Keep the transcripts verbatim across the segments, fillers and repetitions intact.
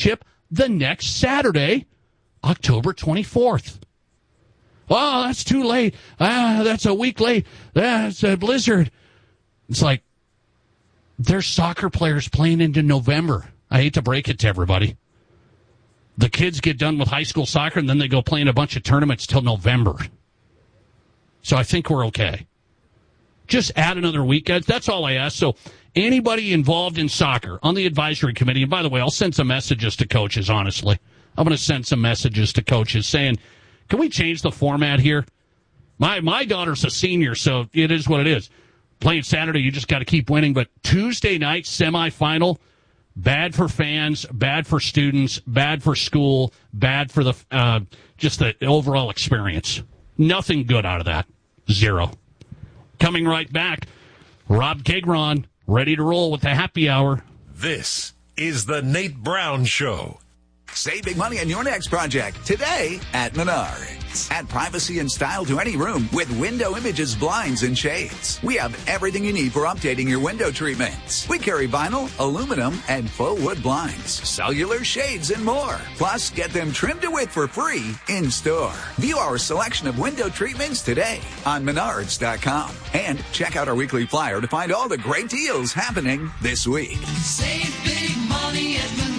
championship the next Saturday, October twenty-fourth. Well, that's too late. Ah, that's a week late. That's a blizzard. It's like, there's soccer players playing into November. I hate to break it to everybody. The kids get done with high school soccer, and then they go play in a bunch of tournaments till November. So I think we're okay. Just add another weekend. That's all I ask. So anybody involved in soccer on the advisory committee, and by the way, I'll send some messages to coaches, honestly. I'm going to send some messages to coaches saying, can we change the format here? My my daughter's a senior, so it is what it is. Playing Saturday, you just got to keep winning. But Tuesday night semifinal, bad for fans, bad for students, bad for school, bad for the uh, just the overall experience. Nothing good out of that. Zero. Coming right back, Rob Kegron, ready to roll with the happy hour. This is the Nate Brown Show. Save big money on your next project today at Menards. Add privacy and style to any room with Window Images blinds and shades. We have everything you need for updating your window treatments. We carry vinyl, aluminum, and faux wood blinds, cellular shades, and more. Plus, get them trimmed to width for free in store. View our selection of window treatments today on Menards dot com. And check out our weekly flyer to find all the great deals happening this week. Save big money at Menards.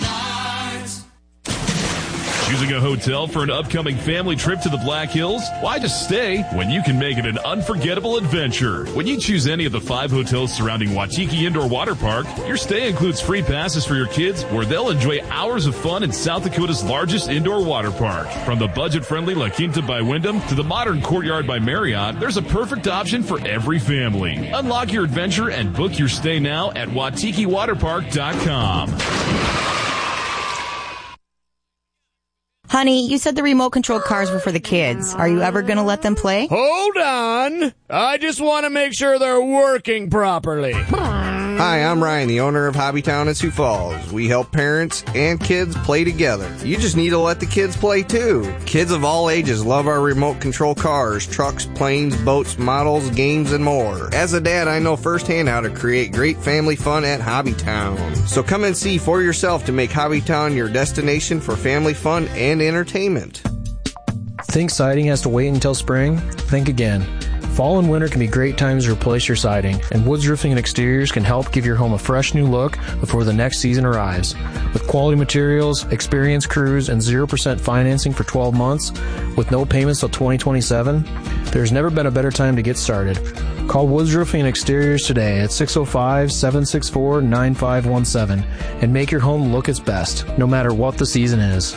Choosing a hotel for an upcoming family trip to the Black Hills? Why just stay when you can make it an unforgettable adventure? When you choose any of the five hotels surrounding Waikiki Indoor Water Park, your stay includes free passes for your kids where they'll enjoy hours of fun in South Dakota's largest indoor water park. From the budget-friendly La Quinta by Wyndham to the modern Courtyard by Marriott, there's a perfect option for every family. Unlock your adventure and book your stay now at Waikiki Water Park dot com. Honey, you said the remote control cars were for the kids. Are you ever going to let them play? Hold on. I just want to make sure they're working properly. Hi, I'm Ryan, the owner of Hobbytown in Sioux Falls. We help parents and kids play together. You just need to let the kids play too. Kids of all ages love our remote control cars, trucks, planes, boats, models, games, and more. As a dad, I know firsthand how to create great family fun at Hobbytown. So come and see for yourself to make Hobbytown your destination for family fun and entertainment. Think siding has to wait until spring? Think again. Fall and winter can be great times to replace your siding, and Woods Roofing and Exteriors can help give your home a fresh new look before the next season arrives. With quality materials, experienced crews, and zero percent financing for twelve months, with no payments till twenty twenty-seven, there's never been a better time to get started. Call Woods Roofing and Exteriors today at six oh five, seven six four, nine five one seven and make your home look its best, no matter what the season is.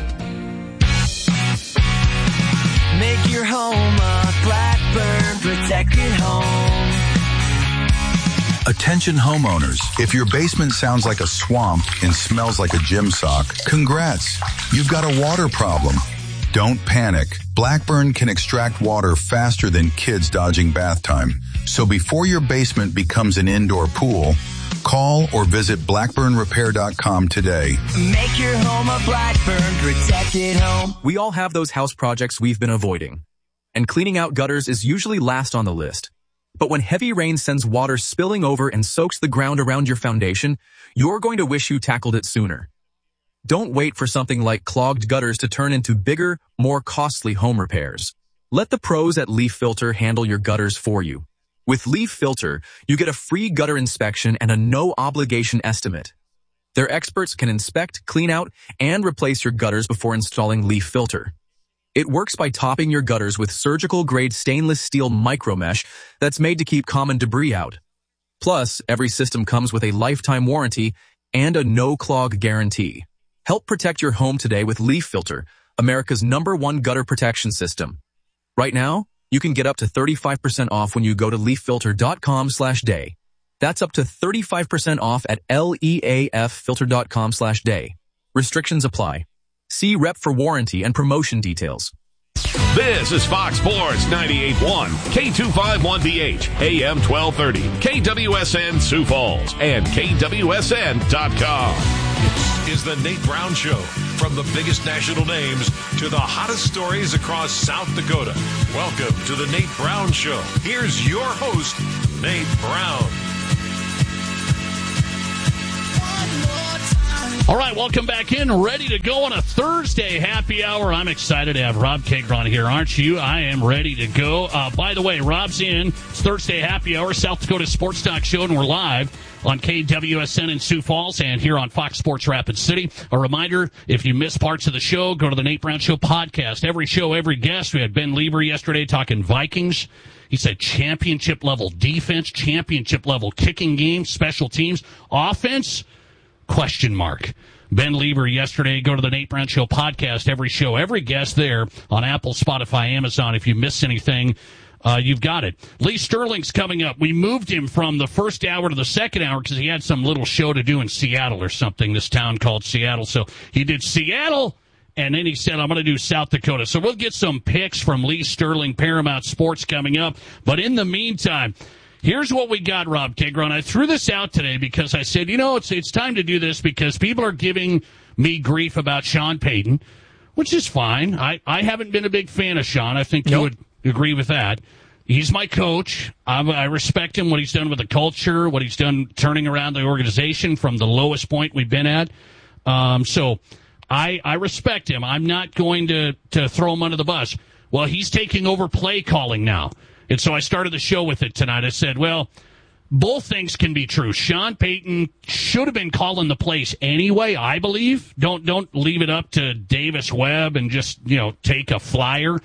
Make your home a Blackburn protected home. Attention homeowners, if your basement sounds like a swamp and smells like a gym sock, congrats, you've got a water problem. Don't panic. Blackburn can extract water faster than kids dodging bath time. So before your basement becomes an indoor pool, call or visit Blackburn Repair dot com today. Make your home a Blackburn protected home. We all have those house projects we've been avoiding. And cleaning out gutters is usually last on the list. But when heavy rain sends water spilling over and soaks the ground around your foundation, you're going to wish you tackled it sooner. Don't wait for something like clogged gutters to turn into bigger, more costly home repairs. Let the pros at Leaf Filter handle your gutters for you. With Leaf Filter, you get a free gutter inspection and a no-obligation estimate. Their experts can inspect, clean out, and replace your gutters before installing Leaf Filter. It works by topping your gutters with surgical-grade stainless steel micromesh that's made to keep common debris out. Plus, every system comes with a lifetime warranty and a no-clog guarantee. Help protect your home today with Leaf Filter, America's number one gutter protection system. Right now, you can get up to thirty-five percent off when you go to leaf filter dot com slash day. That's up to thirty-five percent off at leaf filter dot com slash day. Restrictions apply. See rep for warranty and promotion details. This is Fox Sports ninety-eight point one, K two fifty-one B H, A M twelve thirty, K W S N Sioux Falls, and K W S N dot com. This is the Nate Brown Show. From the biggest national names to the hottest stories across South Dakota. Welcome to the Nate Brown Show. Here's your host, Nate Brown. One more time. All right, welcome back in. Ready to go on a Thursday happy hour. I'm excited to have Rob Kegron here, aren't you? I am ready to go. Uh, by the way, Rob's in. It's Thursday happy hour, South Dakota Sports Talk Show, and we're live on K W S N in Sioux Falls and here on Fox Sports Rapid City. A reminder, if you miss parts of the show, go to the Nate Brown Show podcast. Every show, every guest. We had Ben Lieber yesterday talking Vikings. He said championship-level defense, championship-level kicking game, special teams, offense, question mark. Ben Lieber yesterday. Go to the Nate Brown Show podcast. Every show, every guest there on Apple, Spotify, Amazon. If you miss anything, uh, you've got it. Lee Sterling's coming up. We moved him from the first hour to the second hour because he had some little show to do in Seattle or something, this town called Seattle. So he did Seattle, and then he said, I'm going to do South Dakota. So we'll get some picks from Lee Sterling, Paramount Sports, coming up. But in the meantime, here's what we got, Rob Kegron. I threw this out today because I said, you know, it's it's time to do this because people are giving me grief about Sean Payton, which is fine. I, I haven't been a big fan of Sean. I think you nope. would agree with that. He's my coach. I, I respect him, what he's done with the culture, what he's done turning around the organization from the lowest point we've been at. Um, so I, I respect him. I'm not going to, to throw him under the bus. Well, he's taking over play calling now. And so I started the show with it tonight. I said, well, both things can be true. Sean Payton should have been calling the plays anyway, I believe. Don't don't leave it up to Davis Webb and just, you know, take a flyer.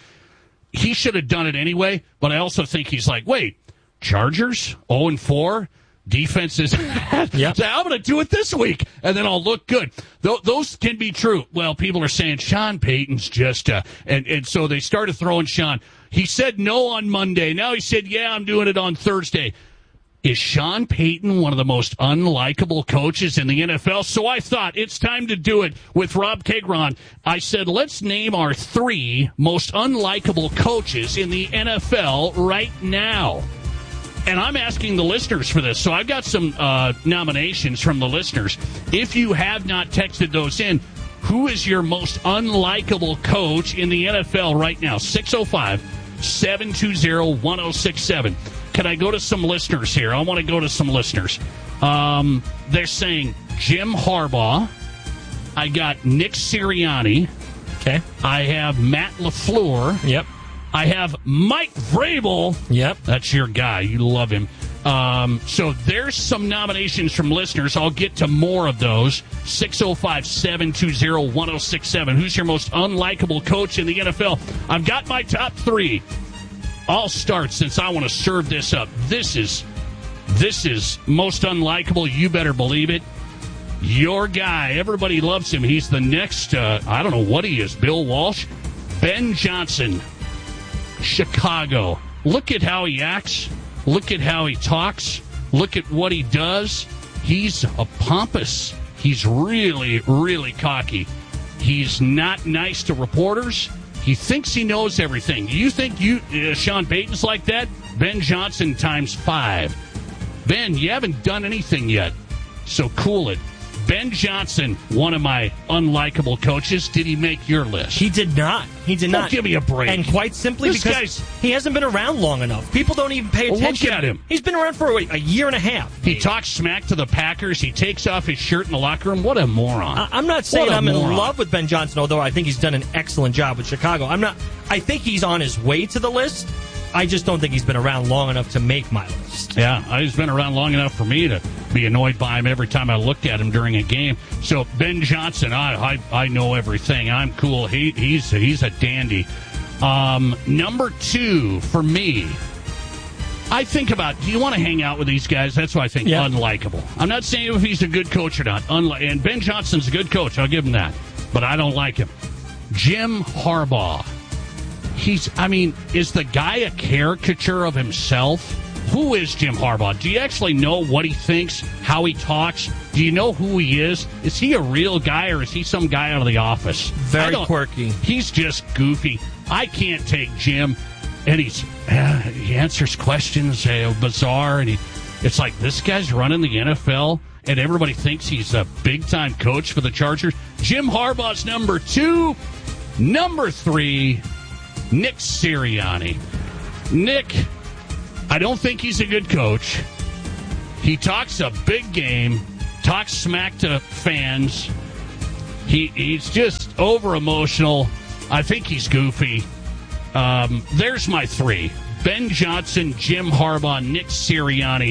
He should have done it anyway, but I also think he's like, wait, Chargers, oh and four, defenses, yep. So I'm going to do it this week, and then I'll look good. Th- those can be true. Well, people are saying Sean Payton's just, uh, and, and so they started throwing Sean. He said no on Monday. Now he said, yeah, I'm doing it on Thursday. Is Sean Payton one of the most unlikable coaches in the N F L? So I thought it's time to do it with Rob Kegron. I said, let's name our three most unlikable coaches in the N F L right now. And I'm asking the listeners for this. So I've got some uh, nominations from the listeners. If you have not texted those in, who is your most unlikable coach in the N F L right now? six oh five, seven two zero, one oh six seven. Can I go to some listeners here? I want to go to some listeners. Um, they're saying Jim Harbaugh. I got Nick Sirianni. Okay. I have Matt LaFleur. Yep. I have Mike Vrabel. Yep. That's your guy. You love him. Um, so there's some nominations from listeners. I'll get to more of those. six oh five, seven two zero, one oh six seven. Who's your most unlikable coach in the N F L? I've got my top three. I'll start since I want to serve this up. This is this is most unlikable. You better believe it. Your guy. Everybody loves him. He's the next, uh, I don't know what he is, Bill Walsh. Ben Johnson, Chicago. Look at how he acts. Look at how he talks. Look at what he does. He's a pompous. He's really, really cocky. He's not nice to reporters. He thinks he knows everything. You think you uh, Sean Payton's like that? Ben Johnson times five. Ben, you haven't done anything yet, so cool it. Ben Johnson, one of my unlikable coaches. Did he make your list? He did not. He did Don't not. Give me a break. And quite simply this because guy's... he hasn't been around long enough. People don't even pay attention. Well, look at him. He's been around for a, a year and a half. He talks smack to the Packers. He takes off his shirt in the locker room. What a moron. I, I'm not saying I'm moron. in love with Ben Johnson, although I think he's done an excellent job with Chicago. I'm not. I think he's on his way to the list. I just don't think he's been around long enough to make my list. Yeah, he's been around long enough for me to be annoyed by him every time I looked at him during a game. So Ben Johnson, I I, I know everything. I'm cool. He he's he's a dandy. Um, number two for me, I think about, do you want to hang out with these guys? That's why I think yeah. unlikable. I'm not saying if he's a good coach or not. Unli- and Ben Johnson's a good coach. I'll give him that. But I don't like him. Jim Harbaugh. He's, I mean, is the guy a caricature of himself? Who is Jim Harbaugh? Do you actually know what he thinks, how he talks? Do you know who he is? Is he a real guy or is he some guy out of the office? Very quirky. He's just goofy. I can't take Jim. And he's uh, he answers questions uh, bizarre. And he, it's like, this guy's running the N F L and everybody thinks he's a big-time coach for the Chargers. Jim Harbaugh's number two. Number three, Nick Sirianni. Nick, I don't think he's a good coach. He talks a big game, talks smack to fans, He he's just over emotional. I think he's goofy. Um, there's my three: Ben Johnson, Jim Harbaugh, Nick Sirianni.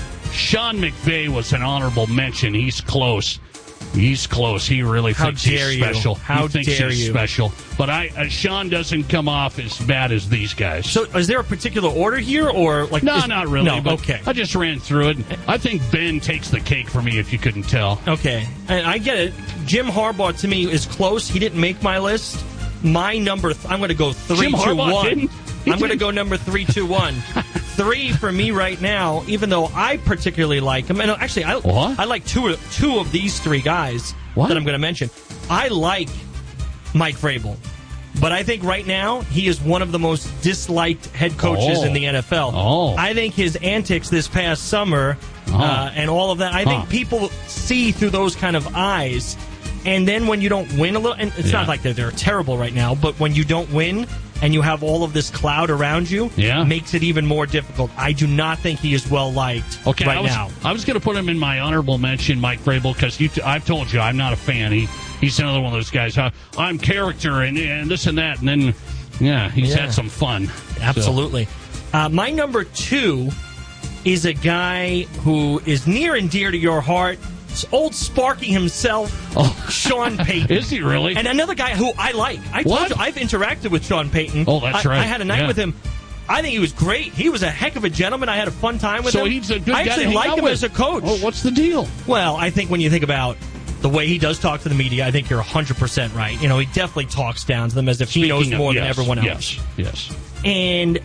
Sean McVay was an honorable mention. He's close. He's close. He really How thinks dare he's you. special. How he thinks dare he's you. special. But I, uh, Sean doesn't come off as bad as these guys. So, is there a particular order here, or like? No, is, not really. No, but okay. I just ran through it. I think Ben takes the cake for me, if you couldn't tell. Okay, and I get it. Jim Harbaugh to me is close. He didn't make my list. My number, th- I'm going to go three, Jim two, Harbaugh one. didn't? He I'm going to didn't? go number three, two, one. Three for me right now, even though I particularly like him. And actually, I What? I like two of, two of these three guys What? that I'm going to mention. I like Mike Vrabel. But I think right now, he is one of the most disliked head coaches Oh. in the N F L. Oh. I think his antics this past summer Oh. uh, and all of that, I think Huh. people see through those kind of eyes. And then when you don't win a little, and it's Yeah. not like they're, they're terrible right now, but when you don't win and you have all of this cloud around you, Yeah. makes it even more difficult. I do not think he is well liked Okay, right I was, now. I was going to put him in my honorable mention, Mike Vrabel, because you t- I've told you I'm not a fan. He he's another one of those guys. Huh? I'm character and, and this and that, and then yeah, he's Yeah. had some fun. Absolutely. Uh, my number two is a guy who is near and dear to your heart. It's old Sparky himself, Oh. Sean Payton. Is he really? And another guy who I like. I told What? you, I've interacted with Sean Payton. Oh, that's I, right. I had a night Yeah. with him. I think he was great. He was a heck of a gentleman. I had a fun time with so him. he's a good I guy actually to hang like out him with. as a coach. Oh, what's the deal? Well, I think when you think about the way he does talk to the media, I think you're one hundred percent right. You know, he definitely talks down to them as if he knows Speaking of- more than yes, everyone else. Yes, yes. And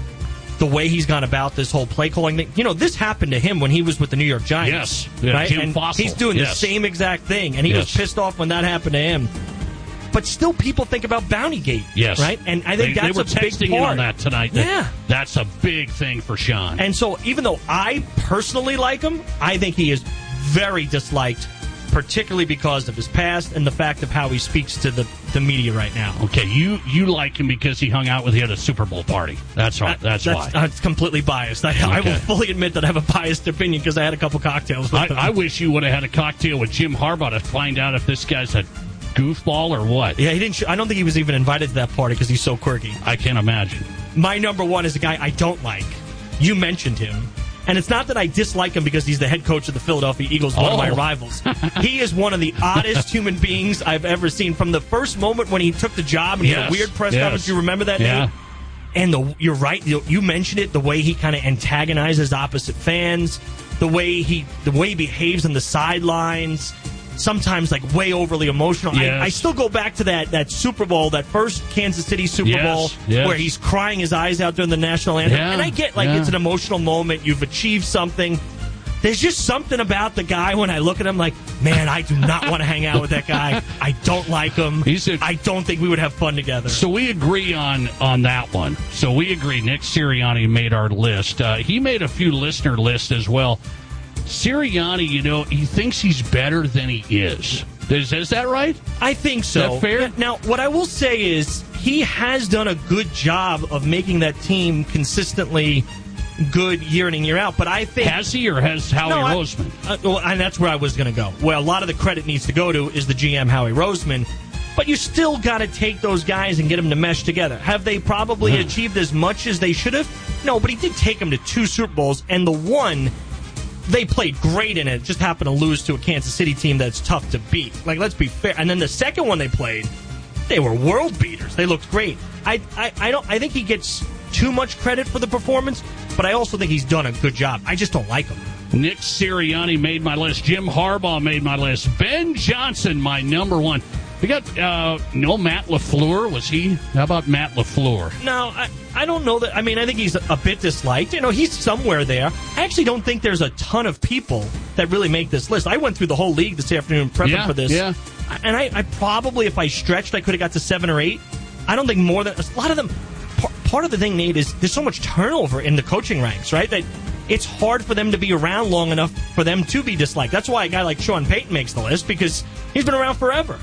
the way he's gone about this whole play calling thing, you know, this happened to him when he was with the New York Giants. Yes. Yeah, right? Jim and Fossil. he's doing the Yes. same exact thing, and he was Yes. pissed off when that happened to him. But still, people think about Bountygate. Yes. Right? And I think they, that's they were a big texting part. in on that tonight. That- Yeah. That's a big thing for Sean. And so, even though I personally like him, I think he is very disliked, particularly because of his past and the fact of how he speaks to the, the media right now. Okay, you you like him because he hung out with you at a Super Bowl party. That's right. That's, that's why. uh, it's completely biased. I, I will Okay. fully admit that I have a biased opinion because I had a couple cocktails with I, him. I wish you would have had a cocktail with Jim Harbaugh to find out if this guy's a goofball or what. Yeah, he didn't. Sh- I don't think he was even invited to that party because he's so quirky. I can't imagine. My number one is a guy I don't like. You mentioned him. And it's not that I dislike him because he's the head coach of the Philadelphia Eagles, one Oh. of my rivals. He is one of the oddest human beings I've ever seen. From the first moment when he took the job and he had Yes. a weird press Yes. conference, you remember that Yeah. name? And the, you're right. You, you mentioned it. The way he kind of antagonizes opposite fans, the way he the way he behaves on the sidelines. Sometimes like way overly emotional. Yes. I, I still go back to that that Super Bowl, that first Kansas City Super Yes, Bowl, yes. where he's crying his eyes out during the national anthem. Yeah, And I get like yeah. it's an emotional moment. You've achieved something. There's just something about the guy when I look at him like, man, I do not want to hang out with that guy. I don't like him. He's a- I don't think we would have fun together. So we agree on on that one. So we agree. Nick Sirianni made our list. Uh, he made a few listener lists as well. Sirianni, you know, he thinks he's better than he is. Is, is that right? I think so. Is that fair? Yeah, now, what I will say is he has done a good job of making that team consistently good year in and year out. But I think Has he or has Howie No, I- Roseman? Uh, well, and that's where I was going to go. Where a lot of the credit needs to go to is the G M, Howie Roseman. But you still got to take those guys and get them to mesh together. Have they probably Hmm. achieved as much as they should have? No, but he did take them to two Super Bowls, and the one, they played great in it. Just happened to lose to a Kansas City team that's tough to beat. Like, let's be fair. And then the second one they played, they were world beaters. They looked great. I, I, I don't. I think he gets too much credit for the performance, but I also think he's done a good job. I just don't like him. Nick Sirianni made my list. Jim Harbaugh made my list. Ben Johnson, my number one. We got, uh, no, Matt LaFleur. Was he? How about Matt LaFleur? No, I, I don't know that. I mean, I think he's a bit disliked. You know, he's somewhere there. I actually don't think there's a ton of people that really make this list. I went through the whole league this afternoon prepping Yeah, for this. yeah. And I, I probably, if I stretched, I could have got to seven or eight. I don't think more than a lot of them. Part, part of the thing, Nate, is there's so much turnover in the coaching ranks, right? That it's hard for them to be around long enough for them to be disliked. That's why a guy like Sean Payton makes the list, because he's been around forever.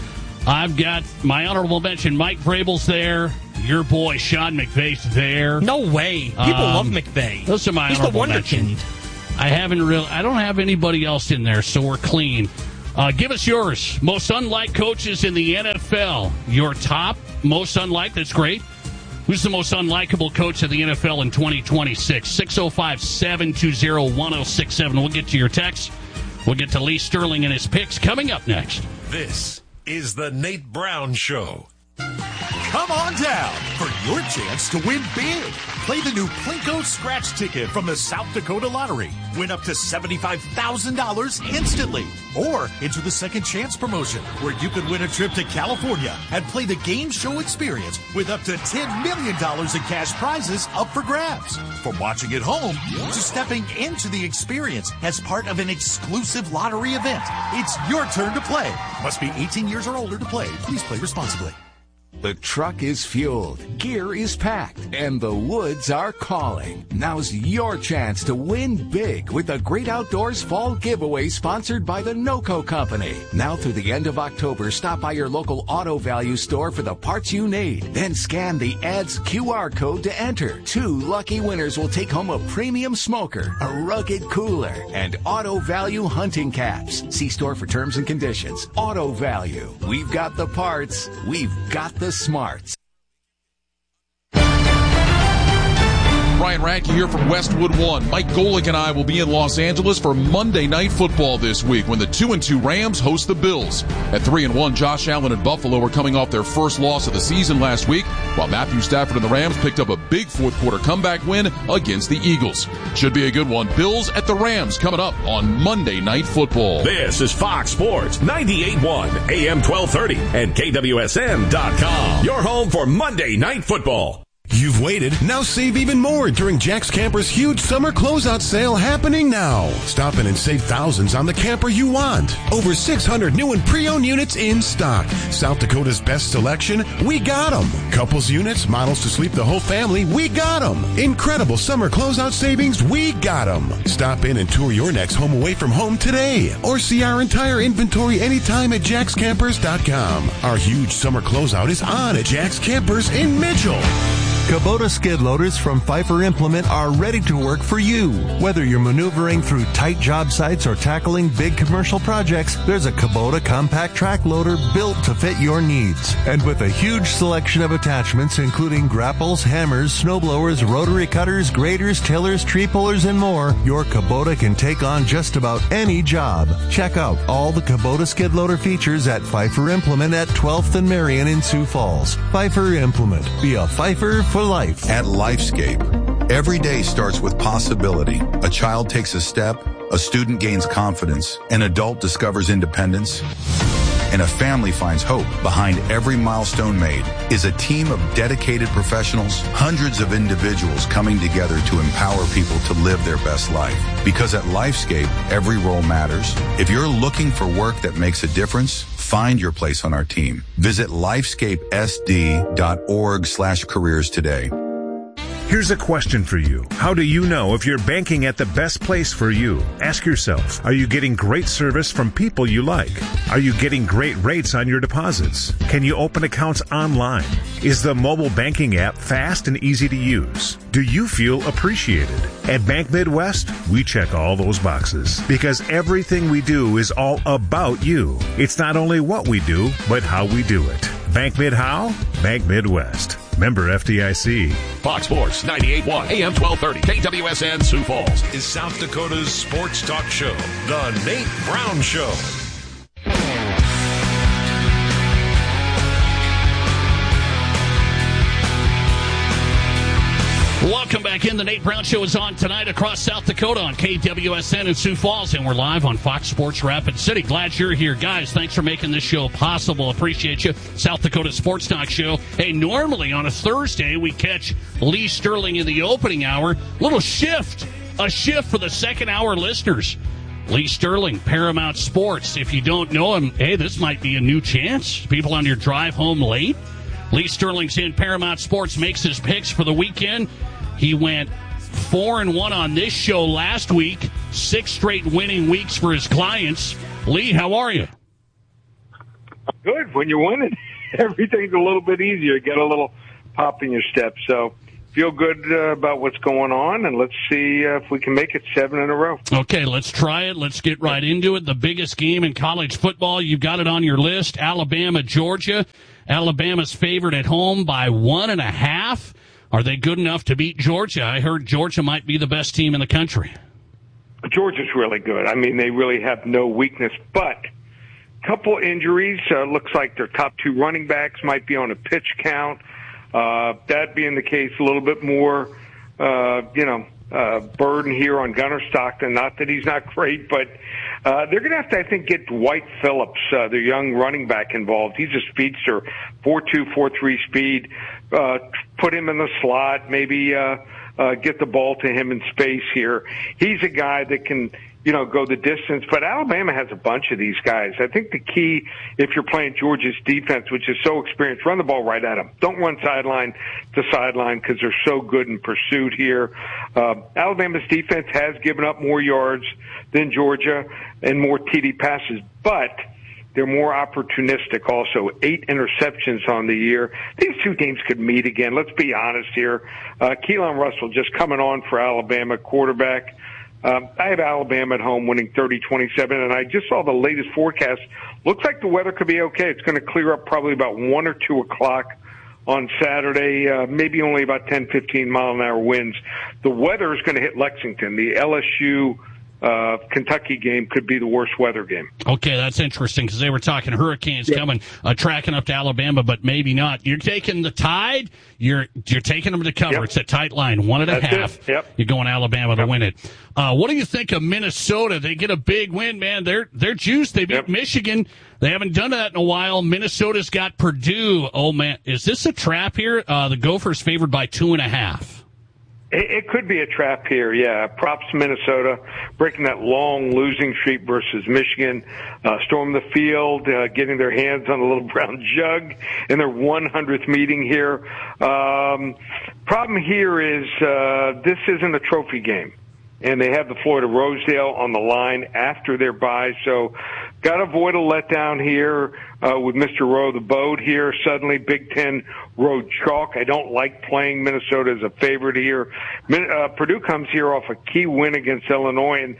I've got my honorable mention. Mike Vrabel's there. Your boy Sean McVay's there. No way. People love Um, McVay. Those are my He's the honorable wonderkind. mention. I haven't real. I don't have anybody else in there, so we're clean. Uh, give us yours. Most unlike coaches in the N F L. Your top, most unlike. That's great. Who's the most unlikable coach of the N F L in twenty twenty-six? six oh five, seven two oh, one oh six seven. We'll get to your text. We'll get to Lee Sterling and his picks coming up next. This is the Nate Brown Show. Come on down for your chance to win big. Play the new Plinko Scratch Ticket from the South Dakota Lottery. Win up to seventy-five thousand dollars instantly. Or enter the Second Chance promotion, where you could win a trip to California and play the game show experience with up to ten million dollars in cash prizes up for grabs. From watching at home to stepping into the experience as part of an exclusive lottery event, it's your turn to play. Must be eighteen years or older to play. Please play responsibly. The truck is fueled, gear is packed, and the woods are calling. Now's your chance to win big with the Great Outdoors Fall Giveaway sponsored by the NOCO Company. Now through the end of October, stop by your local Auto Value store for the parts you need. Then scan the ad's Q R code to enter. Two lucky winners will take home a premium smoker, a rugged cooler, and Auto Value hunting caps. See store for terms and conditions. Auto Value. We've got the parts. We've got the smarts. Brian Radke here from Westwood One. Mike Golick and I will be in Los Angeles for Monday Night Football this week when the two and two Rams host the Bills. At three and one, Josh Allen and Buffalo are coming off their first loss of the season last week, while Matthew Stafford and the Rams picked up a big fourth quarter comeback win against the Eagles. Should be a good one. Bills at the Rams coming up on Monday Night Football. This is Fox Sports ninety-eight point one, A M twelve thirty, and K W S N dot com. Your home for Monday Night Football. You've waited, now save even more during Jack's Camper's huge summer closeout sale happening now. Stop in and save thousands on the camper you want. Over six hundred new and pre-owned units in stock. South Dakota's best selection, we got them. Couples units, models to sleep the whole family, we got them. Incredible summer closeout savings, we got them. Stop in and tour your next home away from home today. Or see our entire inventory anytime at jacks campers dot com. Our huge summer closeout is on at Jack's Campers in Mitchell. Kubota skid loaders from Pfeiffer Implement are ready to work for you. Whether you're maneuvering through tight job sites or tackling big commercial projects, there's a Kubota compact track loader built to fit your needs. And with a huge selection of attachments, including grapples, hammers, snowblowers, rotary cutters, graders, tillers, tree pullers, and more, your Kubota can take on just about any job. Check out all the Kubota skid loader features at Pfeiffer Implement at twelfth and Marion in Sioux Falls. Pfeiffer Implement. Be a Pfeiffer for life. At Lifescape, every day starts with possibility. A child takes a step, a student gains confidence, an adult discovers independence, and a family finds hope. Behind every milestone made is a team of dedicated professionals, hundreds of individuals coming together to empower people to live their best life. Because at Lifescape, every role matters. If you're looking for work that makes a difference, find your place on our team. Visit lifescapesd.org slash careers today. Here's a question for you. How do you know if you're banking at the best place for you? Ask yourself, are you getting great service from people you like? Are you getting great rates on your deposits? Can you open accounts online? Is the mobile banking app fast and easy to use? Do you feel appreciated? At Bank Midwest, we check all those boxes because everything we do is all about you. It's not only what we do, but how we do it. Bank Mid how? Bank Midwest. Member F D I C. Fox Sports ninety-eight point one, A M twelve thirty, K W S N Sioux Falls is South Dakota's sports talk show, The Nate Brown Show. Welcome back in. The Nate Brown Show is on tonight across South Dakota on K W S N in Sioux Falls, and we're live on Fox Sports Rapid City. Glad you're here, guys. Thanks for making this show possible. Appreciate you. South Dakota Sports Talk Show. Hey, normally on a Thursday we catch Lee Sterling in the opening hour. Little shift, a shift for the second hour listeners. Lee Sterling, Paramount Sports. If you don't know him, hey, this might be a new chance. People on your drive home late. Lee Sterling's in Paramount Sports, makes his picks for the weekend. He went four and one on this show last week. Six straight winning weeks for his clients. Lee, how are you? Good. When you're winning, everything's a little bit easier. Get a little pop in your step. So feel good uh, about what's going on, and let's see uh, if we can make it seven in a row. Okay, let's try it. Let's get right into it. The biggest game in college football, you've got it on your list, Alabama, Georgia. Alabama's favored at home by one and a half. Are they good enough to beat Georgia? I heard Georgia might be the best team in the country. Georgia's really good. I mean, they really have no weakness, but couple injuries. Uh, looks like their top two running backs might be on a pitch count. Uh, that being the case, a little bit more, uh, you know, uh, burden here on Gunnar Stockton. Not that he's not great, but uh, they're going to have to, I think, get Dwight Phillips, uh, their young running back, involved. He's a speedster, four two, four three speed. Uh, put him in the slot, maybe uh, uh, get the ball to him in space here. He's a guy that can, you know, go the distance. But Alabama has a bunch of these guys. I think the key, if you're playing Georgia's defense, which is so experienced, run the ball right at them. Don't run sideline to sideline because they're so good in pursuit here. Uh, Alabama's defense has given up more yards than Georgia and more T D passes, but they're more opportunistic also. Eight interceptions on the year. These two teams could meet again. Let's be honest here. Uh, Keelan Russell just coming on for Alabama quarterback. Um, I have Alabama at home winning thirty twenty-seven, and I just saw the latest forecast. Looks like the weather could be okay. It's going to clear up probably about one or two o'clock on Saturday, uh, maybe only about ten, fifteen mile an hour winds. The weather is going to hit Lexington. The L S U Uh, Kentucky game could be the worst weather game. Okay, that's interesting because they were talking hurricanes yeah. coming, uh, tracking up to Alabama, but maybe not. You're taking the Tide. You're you're taking them to cover. Yep. It's a tight line, one and a that's half. Yep. You're going Alabama yep. to win it. Uh, what do you think of Minnesota? They get a big win, man. They're they're juiced. They beat yep. Michigan. They haven't done that in a while. Minnesota's got Purdue. Oh man, is this a trap here? Uh, the Gophers favored by two and a half. It could be a trap here, yeah. Props to Minnesota, breaking that long losing streak versus Michigan. Uh, storm the field, uh, getting their hands on a little brown jug in their one hundredth meeting here. Um, problem here is uh, this isn't a trophy game, and they have the Florida Rosedale on the line after their bye, so got to avoid a letdown here uh, with Mister Rowe the Boat here. Suddenly, Big Ten road chalk. I don't like playing Minnesota as a favorite here. Min- uh, Purdue comes here off a key win against Illinois, and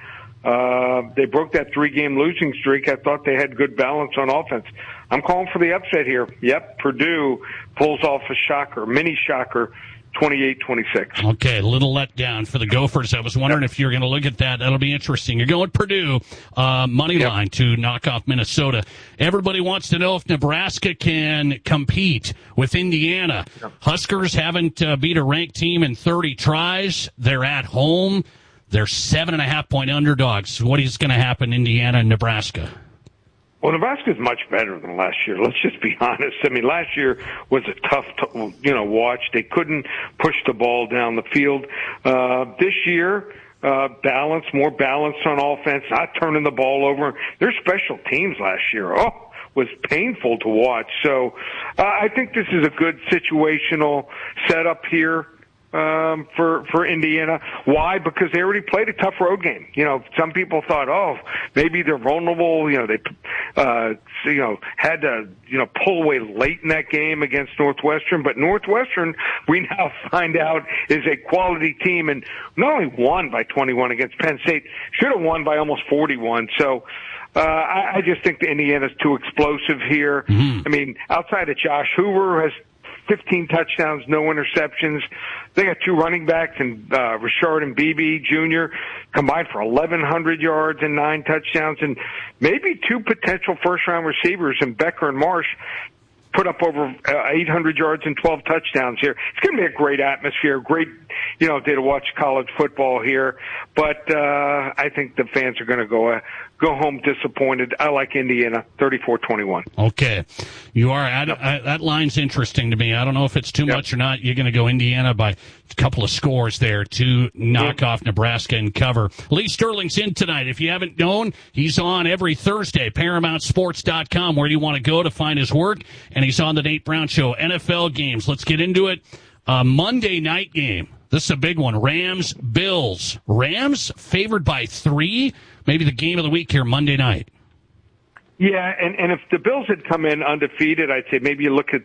uh, they broke that three-game losing streak. I thought they had good balance on offense. I'm calling for the upset here. Yep, Purdue pulls off a shocker, mini shocker, twenty-eight twenty-six. Okay, a little letdown for the Gophers. I was wondering yep. if you're going to look at that. That'll be interesting. You're going Purdue, uh, money yep. line to knock off Minnesota. Everybody wants to know if Nebraska can compete with Indiana. Yep. Huskers haven't uh, beat a ranked team in thirty tries. They're at home. They're seven and a half point underdogs. What is going to happen, Indiana and Nebraska? Well, Nebraska's much better than last year. Let's just be honest. I mean, last year was a tough, you know, watch. They couldn't push the ball down the field. Uh, this year, uh, balance, more balance on offense, not turning the ball over. Their special teams last year, oh, was painful to watch. So uh, I think this is a good situational setup here. Um, for, for Indiana. Why? Because they already played a tough road game. You know, some people thought, oh, maybe they're vulnerable. You know, they, uh, you know, had to, you know, pull away late in that game against Northwestern. But Northwestern, we now find out, is a quality team and not only won by twenty-one against Penn State, should have won by almost forty-one. So, Uh, I, I just think the Indiana's too explosive here. Mm-hmm. I mean, outside of Josh Hoover has fifteen touchdowns, no interceptions. They got two running backs, and uh, Richard and Beebe Junior combined for eleven hundred yards and nine touchdowns, and maybe two potential first-round receivers, and Becker and Marsh put up over uh, eight hundred yards and twelve touchdowns here. It's going to be a great atmosphere, great, you know, day to watch college football here. But uh, I think the fans are going to go uh, go home disappointed. I like Indiana, thirty-four twenty-one. Okay. You are at, I, that line's interesting to me. I don't know if it's too yep. much or not. You're going to go Indiana by a couple of scores there to knock yep. off Nebraska and cover. Lee Sterling's in tonight. If you haven't known, he's on every Thursday, paramount sports dot com. Where do you want to go to find his work? And he's on the Nate Brown Show. N F L games. Let's get into it. Uh, Monday night game. This is a big one. Rams, Bills. Rams favored by three. Maybe the game of the week here Monday night. Yeah, and, and if the Bills had come in undefeated, I'd say maybe you look at,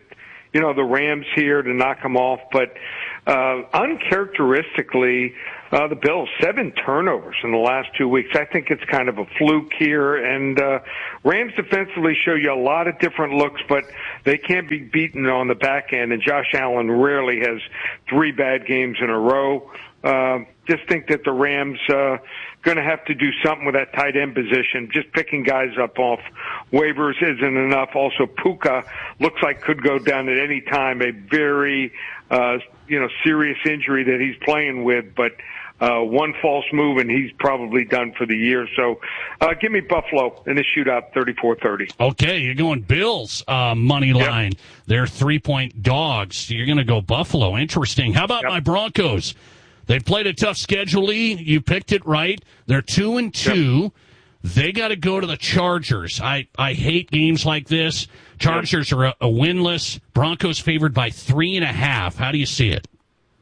you know, the Rams here to knock them off. But uh, uncharacteristically, uh, the Bills, seven turnovers in the last two weeks. I think it's kind of a fluke here. And uh, Rams defensively show you a lot of different looks, but they can't be beaten on the back end. And Josh Allen rarely has three bad games in a row. Uh, just think that the Rams uh, going to have to do something with that tight end position. Just picking guys up off waivers isn't enough. Also, Puka looks like could go down at any time. A very uh, you know serious injury that he's playing with, but uh, one false move and he's probably done for the year. So, uh, give me Buffalo in this shootout, thirty-four thirty. Okay, you're going Bills uh, money line. Yep. They're three-point dogs. You're going to go Buffalo. Interesting. How about yep. my Broncos? They've played a tough schedule, Lee. You picked it right. They're two and two. Yep. They got to go to the Chargers. I, I hate games like this. Chargers yep. are a, a winless. Broncos favored by three and a half. How do you see it?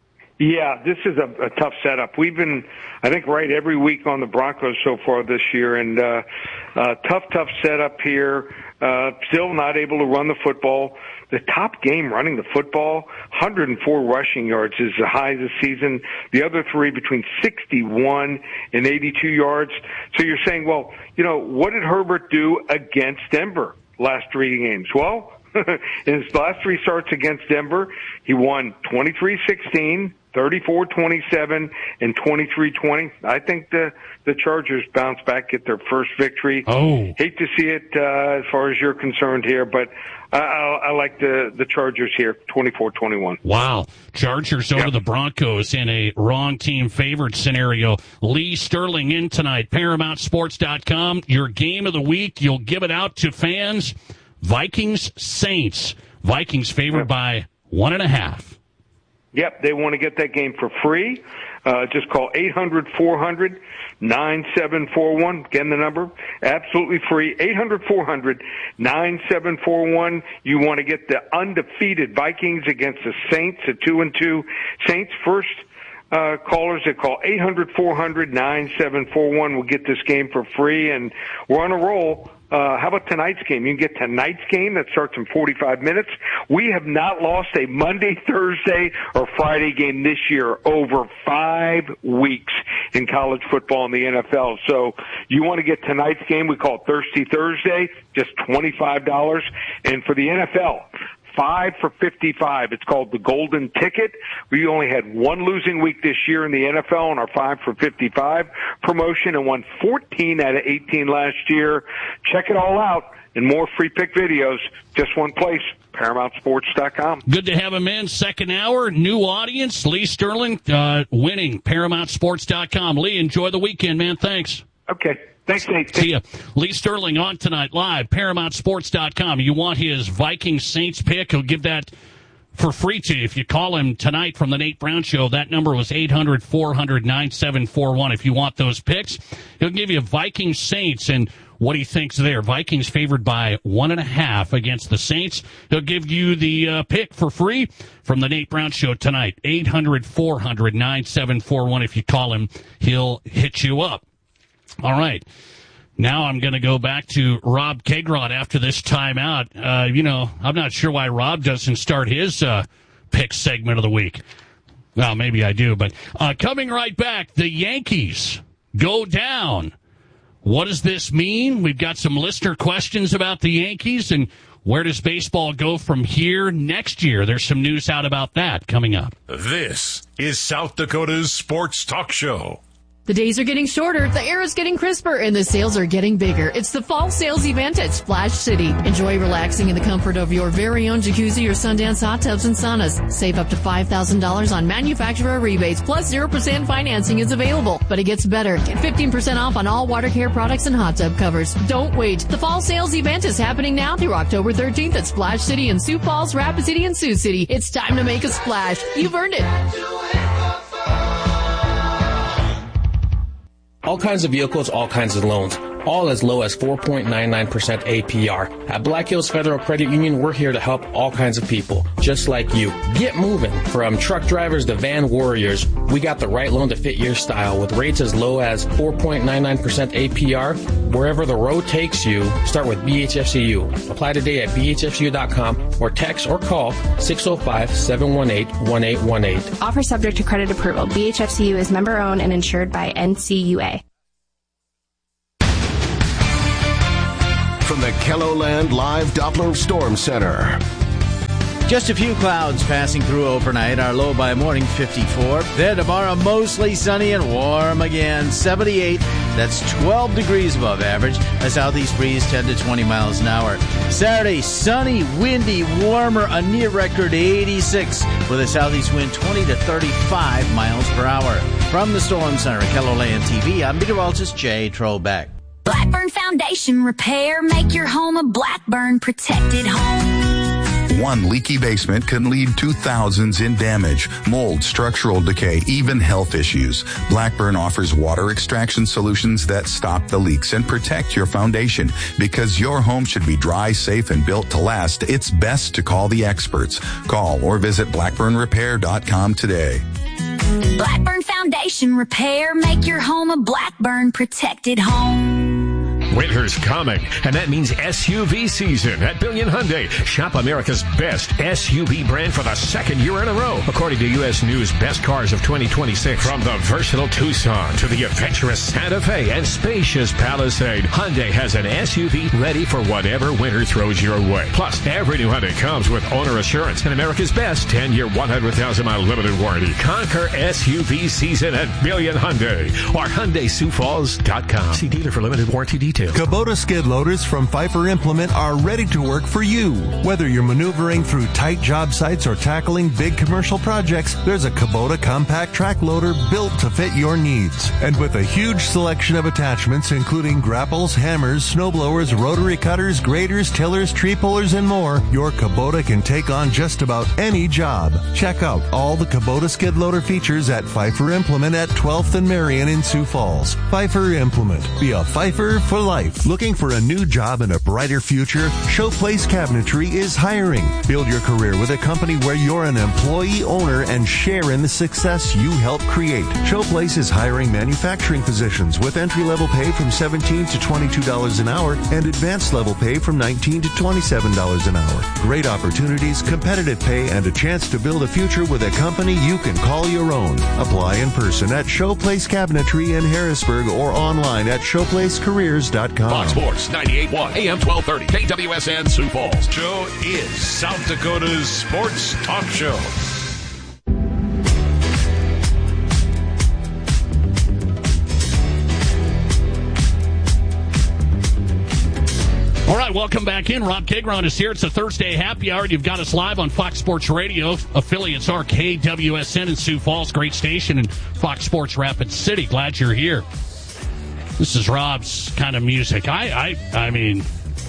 Yeah, this is a, a tough setup. We've been, I think, right every week on the Broncos so far this year, and uh, uh, tough, tough setup here. Uh, still not able to run the football. The top game running the football, one hundred four rushing yards is the high this season. The other three between sixty-one and eighty-two yards. So you're saying, well, you know, what did Herbert do against Denver last three games? Well, in his last three starts against Denver, he won twenty-three sixteen, thirty-four twenty-seven, and twenty-three twenty. I think the the Chargers bounce back, get their first victory. Oh, hate to see it uh, as far as you're concerned here, but I, I, I like the the Chargers here, twenty-four twenty-one. Wow, Chargers over yep. the Broncos in a wrong team favored scenario. Lee Sterling in tonight, Paramount Sports dot com. Your game of the week, you'll give it out to fans. Vikings Saints. Vikings favored yep. by one and a half. Yep, they want to get that game for free. Uh, just call eight hundred four hundred nine seven four one. Again, the number, absolutely free, eight hundred four hundred nine seven four one. You want to get the undefeated Vikings against the Saints at two and two. Saints first uh, callers that call eight hundred four hundred nine seven four one will get this game for free, and we're on a roll. Uh, how about tonight's game? You can get tonight's game that starts in forty-five minutes. We have not lost a Monday, Thursday, or Friday game this year over five weeks in college football and the N F L. So you want to get tonight's game, we call it Thirsty Thursday, just twenty-five dollars. And for the N F L, Five for fifty-five. It's called the Golden Ticket. We only had one losing week this year in the N F L on our five for fifty-five promotion and won fourteen out of eighteen last year. Check it all out and more free pick videos. Just one place, Paramount Sports dot com. Good to have him in. Second hour, new audience. Lee Sterling uh, winning, Paramount Sports dot com. Lee, enjoy the weekend, man. Thanks. Okay. Thanks, Nate. See ya. Lee Sterling on tonight, live, Paramount Sports dot com. You want his Vikings Saints pick? He'll give that for free to you. If you call him tonight from the Nate Brown Show, that number was eight hundred four hundred nine seven four one. If you want those picks, he'll give you Vikings Saints and what he thinks there. Vikings favored by one and a half against the Saints. He'll give you the uh, pick for free from the Nate Brown Show tonight, eight hundred four hundred nine seven four one. If you call him, he'll hit you up. All right. Now I'm going to go back to Rob Kegrod after this timeout. Uh, you know, I'm not sure why Rob doesn't start his uh, pick segment of the week. Well, maybe I do, but uh, coming right back, the Yankees go down. What does this mean? We've got some listener questions about the Yankees, and where does baseball go from here next year? There's some news out about that coming up. This is South Dakota's Sports Talk Show. The days are getting shorter, the air is getting crisper, and the sales are getting bigger. It's the fall sales event at Splash City. Enjoy relaxing in the comfort of your very own jacuzzi or Sundance hot tubs and saunas. Save up to five thousand dollars on manufacturer rebates, plus zero percent financing is available. But it gets better. Get fifteen percent off on all water care products and hot tub covers. Don't wait. The fall sales event is happening now through October thirteenth at Splash City in Sioux Falls, Rapid City, and Sioux City. It's time to make a splash. You've earned it. All kinds of vehicles, all kinds of loans, all as low as four point nine nine percent A P R. At Black Hills Federal Credit Union, we're here to help all kinds of people, just like you. Get moving. From truck drivers to van warriors, We got the right loan to fit your style with rates as low as four point nine nine percent A P R. Wherever the road takes you, start with B H F C U. Apply today at B H F C U dot com or text or call six oh five, seven one eight, one eight one eight. Offer subject to credit approval. B H F C U is member owned and insured by N C U A. From the KELOLAND Live Doppler Storm Center. Just a few clouds passing through overnight. Our low by morning, fifty-four. Then tomorrow, mostly sunny and warm again, seventy-eight. That's twelve degrees above average. A southeast breeze, ten to twenty miles an hour. Saturday, sunny, windy, warmer, a near record eighty-six, with a southeast wind twenty to thirty-five miles per hour. From the Storm Center at KELOLAND T V, I'm meteorologist Jay Trollback. Blackburn Foundation Repair. Make your home a Blackburn protected home. One leaky basement can lead to thousands in damage, mold, structural decay, even health issues. Blackburn offers water extraction solutions that stop the leaks and protect your foundation. Because your home should be dry, safe, and built to last, it's best to call the experts. Call or visit blackburn repair dot com today. Blackburn Foundation Repair. Make your home a Blackburn protected home. Winter's coming, and that means S U V season at Billion Hyundai. Shop America's best S U V brand for the second year in a row, according to U S News Best Cars of twenty twenty-six. From the versatile Tucson to the adventurous Santa Fe and spacious Palisade, Hyundai has an S U V ready for whatever winter throws your way. Plus, every new Hyundai comes with owner assurance and America's best ten-year, one hundred thousand mile limited warranty. Conquer S U V season at Billion Hyundai or Hyundai Sioux Falls dot com. See dealer for limited warranty details. Kubota skid loaders from Pfeiffer Implement are ready to work for you. Whether you're maneuvering through tight job sites or tackling big commercial projects, there's a Kubota compact track loader built to fit your needs. And with a huge selection of attachments, including grapples, hammers, snowblowers, rotary cutters, graders, tillers, tree pullers, and more, your Kubota can take on just about any job. Check out all the Kubota skid loader features at Pfeiffer Implement at twelfth and Marion in Sioux Falls. Pfeiffer Implement. Be a Pfeiffer for life. Looking for a new job and a brighter future? Showplace Cabinetry is hiring. Build your career with a company where you're an employee owner and share in the success you help create. Showplace is hiring manufacturing positions with entry-level pay from seventeen to twenty-two dollars an hour and advanced level pay from nineteen to twenty-seven dollars an hour. Great opportunities, competitive pay, and a chance to build a future with a company you can call your own. Apply in person at Showplace Cabinetry in Harrisburg or online at showplace careers dot com. Fox Sports ninety-eight point one A M twelve thirty K W S N Sioux Falls. Show is South Dakota's sports talk show. All right, welcome back in. Rob Kegron is here. It's a Thursday happy hour. You've got us live on Fox Sports Radio. Affiliates are K W S N in Sioux Falls, great station, and Fox Sports Rapid City. Glad you're here. This is Rob's kind of music. I, I, I mean,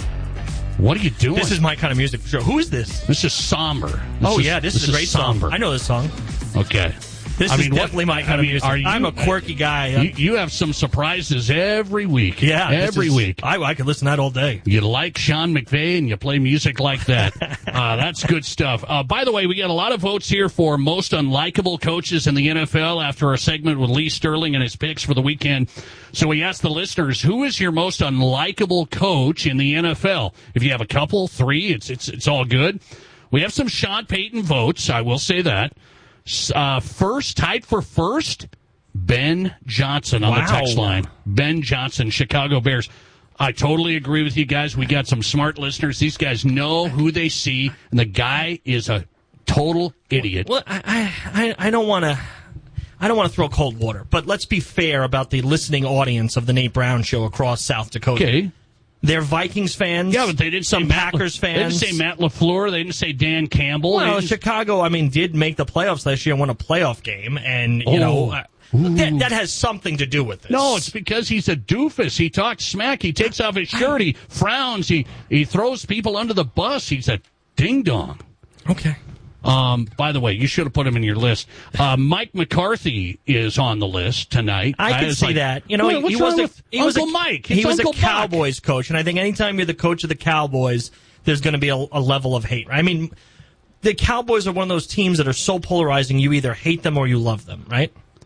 what are you doing? This is my kind of music for sure. Who is this? This is somber. This oh is, yeah, this, this is a great is somber. song. I know this song. Okay. This I is mean, definitely what, my kind I mean, of music. are you, I'm a quirky guy. You, you have some surprises every week. Yeah, every is, week. I, I could listen to that all day. You like Sean McVay and you play music like that. uh, that's good stuff. Uh, by the way, we got a lot of votes here for most unlikable coaches in the N F L after our segment with Lee Sterling and his picks for the weekend. So we asked the listeners, who is your most unlikable coach in the N F L? If you have a couple, three, it's it's it's all good. We have some Sean Payton votes, I will say that. Uh, first, tied for first, Ben Johnson on wow. the text line. Ben Johnson, Chicago Bears. I totally agree with you guys. We got some smart listeners. These guys know who they see, and the guy is a total idiot. Well, I I, I don't want to. I don't want to throw cold water, but let's be fair about the listening audience of the Nate Brown Show across South Dakota. Okay. They're Vikings fans. Yeah, but they didn't say some Matt, Packers fans. They didn't say Matt LaFleur. They didn't say Dan Campbell. Well, Chicago, I mean, did make the playoffs last year and won a playoff game, and, you oh. know, uh, that, that has something to do with this. No, it's because he's a doofus. He talks smack. He takes off his shirt. He frowns. He, he throws people under the bus. He's a ding-dong. Okay. Um, by the way, you should have put him in your list. Uh, Mike McCarthy is on the list tonight. I can I see like, that. You know, wait, he, he was a, he Uncle was a, Mike. He it's was Uncle a Cowboys Buck. coach, and I think anytime you're the coach of the Cowboys, there's going to be a, a level of hate. I mean, the Cowboys are one of those teams that are so polarizing. You either hate them or you love them, right?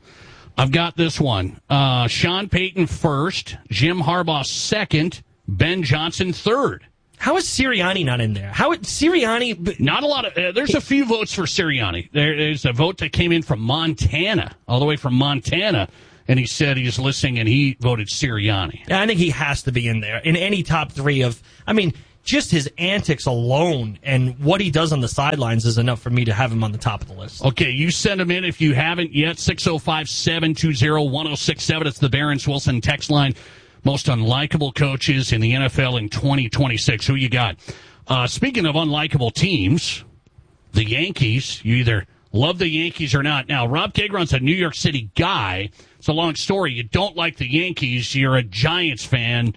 I've got this one. Uh, Sean Payton first, Jim Harbaugh second, Ben Johnson third. How is Sirianni not in there? How is Sirianni? Not a lot of. Uh, there's a few votes for Sirianni. There, there's a vote that came in from Montana, all the way from Montana, and he said he's listening, and he voted Sirianni. I think he has to be in there in any top three of. I mean, just his antics alone and what he does on the sidelines is enough for me to have him on the top of the list. Okay, you send him in if you haven't yet. six oh five, seven two zero, one oh six seven. It's the Barron's Wilson text line. Most unlikable coaches in the N F L in twenty twenty-six. Who you got? Uh, speaking of unlikable teams, the Yankees. You either love the Yankees or not. Now, Rob Cagron's a New York City guy. It's a long story. You don't like the Yankees. You're a Giants fan.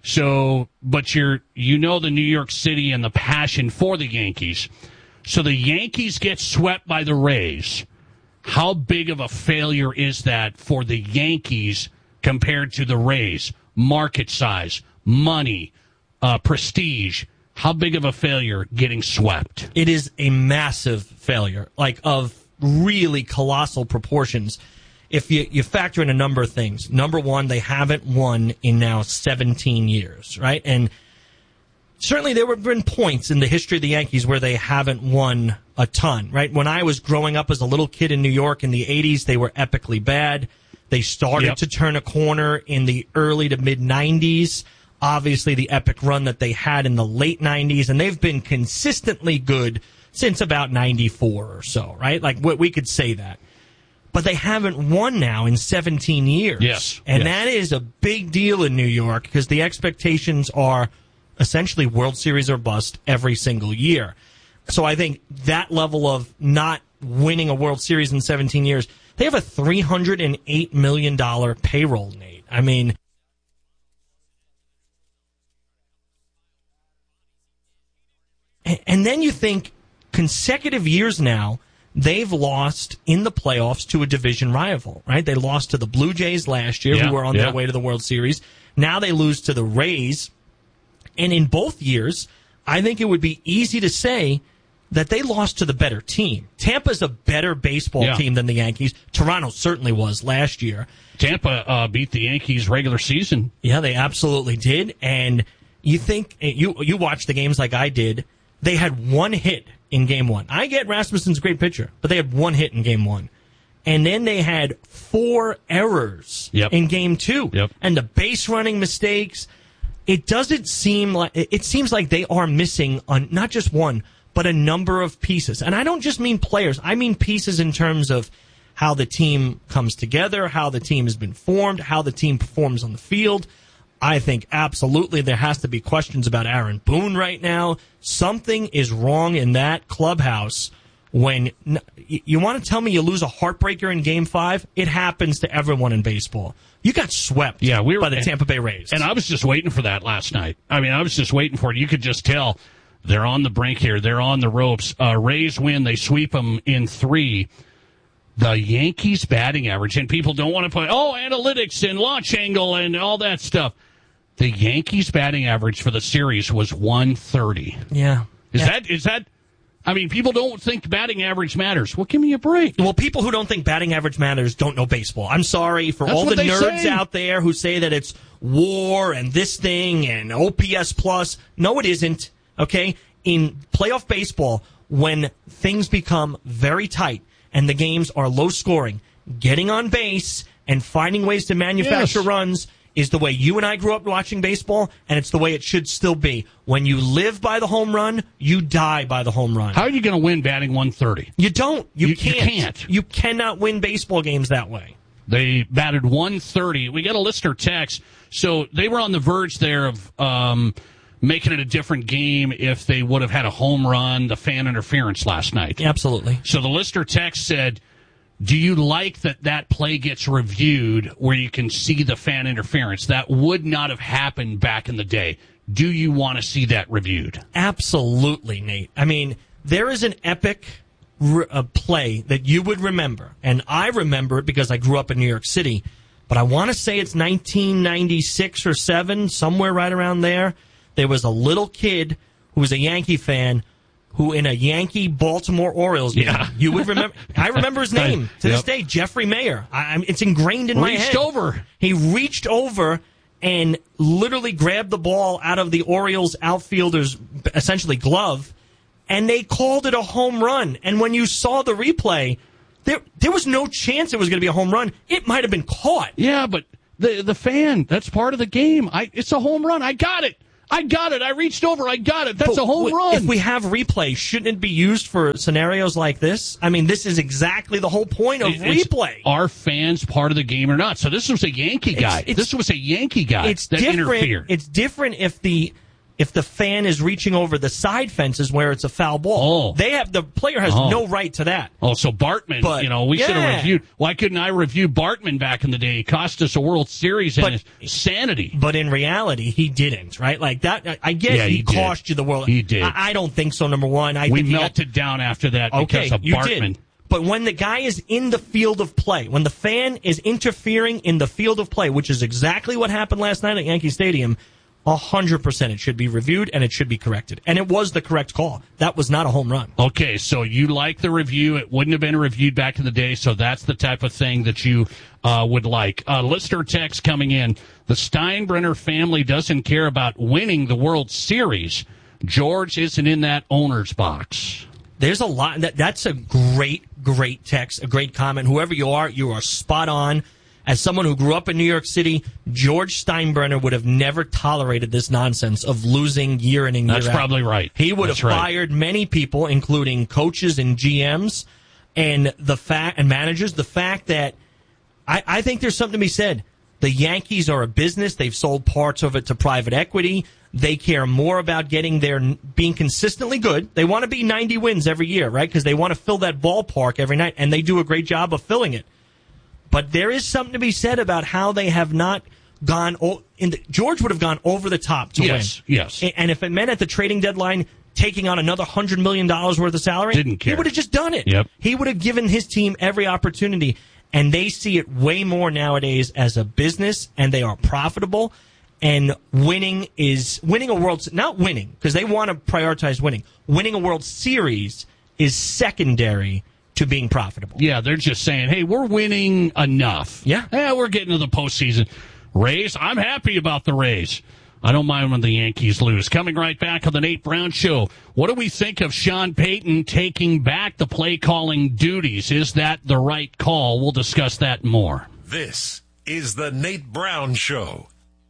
So, but you're, you know the New York City and the passion for the Yankees. So the Yankees get swept by the Rays. How big of a failure is that for the Yankees compared to the Rays? Market size, money, uh, prestige. How big of a failure getting swept? It is a massive failure, like of really colossal proportions. If you, you factor in a number of things. Number one, they haven't won in now seventeen years, right? And certainly there have been points in the history of the Yankees where they haven't won a ton, right? When I was growing up as a little kid in New York in the eighties, they were epically bad. They started yep. to turn a corner in the early to mid-nineties. Obviously, the epic run that they had in the late nineties, and they've been consistently good since about ninety-four or so, right? Like, we could say that. But they haven't won now in seventeen years. Yes. And yes. that is a big deal in New York because the expectations are essentially World Series or bust every single year. So I think that level of not winning a World Series in seventeen years, they have a three hundred eight million dollars payroll, Nate. I mean, and then you think consecutive years now, they've lost in the playoffs to a division rival, right? They lost to the Blue Jays last year, yeah, who were on yeah. their way to the World Series. Now they lose to the Rays. And in both years, I think it would be easy to say that they lost to the better team. Tampa's a better baseball yeah. team than the Yankees. Toronto certainly was last year. Tampa uh, beat the Yankees regular season. Yeah, they absolutely did. And you think, you you watched the games like I did, they had one hit in game one. I get Rasmussen's a great pitcher, but they had one hit in game one. And then they had four errors yep. in game two. Yep. And the base running mistakes. It doesn't seem like, it seems like they are missing on not just one, but a number of pieces. And I don't just mean players. I mean pieces in terms of how the team comes together, how the team has been formed, how the team performs on the field. I think absolutely there has to be questions about Aaron Boone right now. Something is wrong in that clubhouse when you want to tell me you lose a heartbreaker in game five. It happens to everyone in baseball. You got swept yeah, we were, by the Tampa Bay Rays. And I was just waiting for that last night. I mean, I was just waiting for it. You could just tell they're on the brink here. They're on the ropes. Uh, Rays win. They sweep them in three. The Yankees batting average, and people don't want to put, oh, analytics and launch angle and all that stuff. The Yankees batting average for the series was one thirty. Yeah. Is yeah. that, is that, I mean, people don't think batting average matters. Well, give me a break. Well, people who don't think batting average matters don't know baseball. I'm sorry for That's all the nerds say. out there who say that it's WAR and this thing and O P S plus. No, it isn't. Okay? In playoff baseball, when things become very tight and the games are low scoring, getting on base and finding ways to manufacture yes. runs is the way you and I grew up watching baseball, and it's the way it should still be. When you live by the home run, you die by the home run. How are you going to win batting one thirty? You don't. You, you can't. You can't. You cannot win baseball games that way. They batted one thirty. We got a listener text. So they were on the verge there of um, making it a different game if they would have had a home run, the fan interference last night. Absolutely. So the listener text said, do you like that that play gets reviewed where you can see the fan interference? That would not have happened back in the day. Do you want to see that reviewed? Absolutely, Nate. I mean, there is an epic re- uh, play that you would remember, and I remember it because I grew up in New York City, but I want to say it's nineteen ninety-six or seven, somewhere right around there. There was a little kid who was a Yankee fan who in a Yankee Baltimore Orioles game, Yeah. you would remember. I remember his name to Yep. this day, Jeffrey Mayer. I, I'm, it's ingrained in my Reached head. over. He reached over and literally grabbed the ball out of the Orioles outfielder's essentially glove, and they called it a home run. And when you saw the replay, there there was no chance it was going to be a home run. It might have been caught. Yeah, but the the fan, that's part of the game. I It's a home run. I got it. I got it. I reached over. I got it. That's But a home w- run. If we have replay, shouldn't it be used for scenarios like this? I mean, this is exactly the whole point of It's- replay. Are fans part of the game or not? So this was a Yankee guy. It's- it's- this was a Yankee guy It's that different. interfered. It's different if the if the fan is reaching over the side fences where it's a foul ball. Oh. They have the player has Oh. no right to that. Oh, so Bartman, But, you know, we should have yeah. reviewed. Why couldn't I review Bartman back in the day? He cost us a World Series and But- his sanity. But in reality, he didn't. Right? Like that. I- I get Yeah, he, he did. cost you the world. He did. I, I don't think so. Number one, I we think he got- melted down after that Okay, because of you Bartman. did. But when the guy is in the field of play, when the fan is interfering in the field of play, which is exactly what happened last night at Yankee Stadium, one hundred percent it should be reviewed and it should be corrected. And it was the correct call. That was not a home run. Okay, so you like the review. It wouldn't have been reviewed back in the day, so that's the type of thing that you uh, would like. Uh, listener text coming in. The Steinbrenner family doesn't care about winning the World Series. George isn't in that owner's box. There's a lot. That, that's a great, great text, a great comment. Whoever you are, you are spot on. As someone who grew up in New York City, George Steinbrenner would have never tolerated this nonsense of losing year in and year out. That's probably right. He would That's have right. fired many people, including coaches and G Ms and the fact and managers. The fact that I, I think there's something to be said. The Yankees are a business. They've sold parts of it to private equity. They care more about getting their being consistently good. They want to be ninety wins every year, right? Because they want to fill that ballpark every night, and they do a great job of filling it. But there is something to be said about how they have not gone. O- in the, George would have gone over the top to Yes, win. yes. A- And if it meant at the trading deadline taking on another hundred million dollars worth of salary, Didn't care. he would have just done it. Yep. He would have given his team every opportunity, and they see it way more nowadays as a business, and they are profitable. And winning is winning a world not winning because they want to prioritize winning. Winning a World Series is secondary to being profitable. Yeah, they're just saying, hey, we're winning enough. Yeah. Yeah, we're getting to the postseason. Rays, I'm happy about the Rays. I don't mind when the Yankees lose. Coming right back on the Nate Brown Show. What do we think of Sean Payton taking back the play-calling duties? Is that the right call? We'll discuss that more. This is the Nate Brown Show.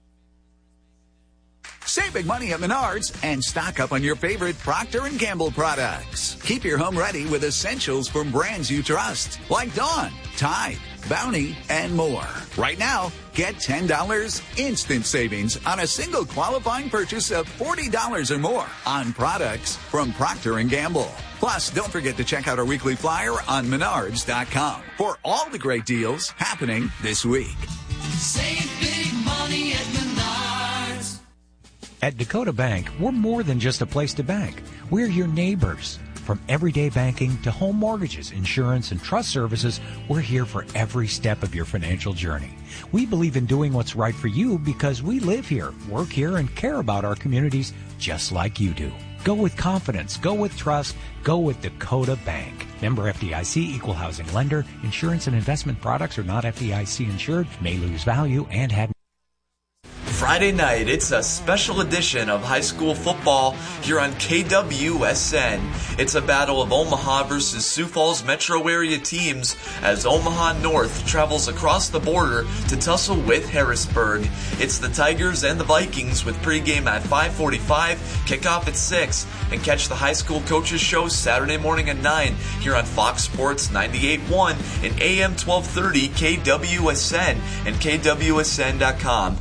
Save big money at Menards and stock up on your favorite Procter and Gamble products. Keep your home ready with essentials from brands you trust, like Dawn, Tide, Bounty, and more. Right now, get ten dollars instant savings on a single qualifying purchase of forty dollars or more on products from Procter and Gamble. Plus, don't forget to check out our weekly flyer on Menards dot com for all the great deals happening this week. Save big money at Menards. At Dakota Bank, we're more than just a place to bank. We're your neighbors. From everyday banking to home mortgages, insurance, and trust services, we're here for every step of your financial journey. We believe in doing what's right for you because we live here, work here, and care about our communities just like you do. Go with confidence. Go with trust. Go with Dakota Bank. Member F D I C, equal housing lender. Insurance and investment products are not F D I C insured, may lose value, and have Friday night, it's a special edition of high school football here on K W S N. It's a battle of Omaha versus Sioux Falls metro area teams as Omaha North travels across the border to tussle with Harrisburg. It's the Tigers and the Vikings with pregame at five forty-five, kickoff at six, and catch the high school coaches show Saturday morning at nine here on Fox Sports ninety-eight point one and A M twelve thirty K W S N and K W S N dot com.